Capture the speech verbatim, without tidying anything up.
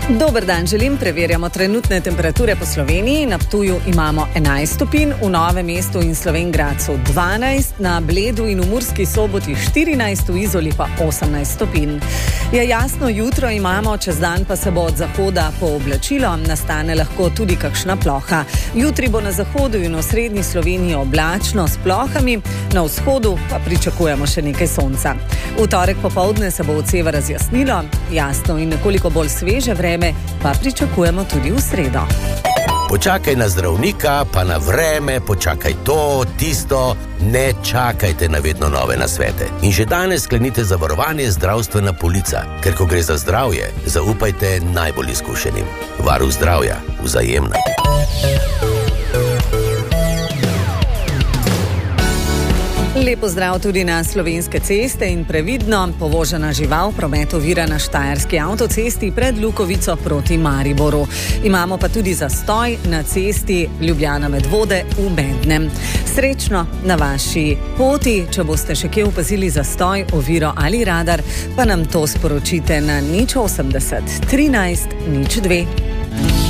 Dober dan želim, preverjamo trenutne temperature po Sloveniji. Na Ptuju imamo enajst stopinj, v Novem mestu in Slovenj Gradcu dvanajst, na Bledu in v Murski Soboti štirinajst, v Izoli pa osemnajst stopinj. Je jasno jutro imamo, čez dan pa se bo od zahoda pooblačilo, nastane lahko tudi kakšna ploha. Jutri bo na zahodu in v srednji Sloveniji oblačno s plohami, na vzhodu pa pričakujemo še nekaj sonca. V torek popoldne se bo odseva razjasnilo, jasno in nekoliko bolj sveže vreme pa pričakujemo tudi v sredo. Počakaj na zdravnika, pa na vreme, počakaj to, tisto, ne čakajte na vedno nove nasvete. In že danes sklenite zavarovanje zdravstvena polica, ker ko gre za zdravje, zaupajte najbolj izkušenim. Varuh zdravja, Vzajemna. Lep pozdrav tudi na Slovenske ceste in previdno, povožena žival promet ovira na Štajerski avtocesti pred Lukovico proti Mariboru. Imamo pa tudi zastoj na cesti Ljubljana-Medvode v Mednem. Srečno na vaši poti, če boste še kje opazili zastoj, oviro ali radar, pa nam to sporočite na nič osemdeset trinajst nič dve.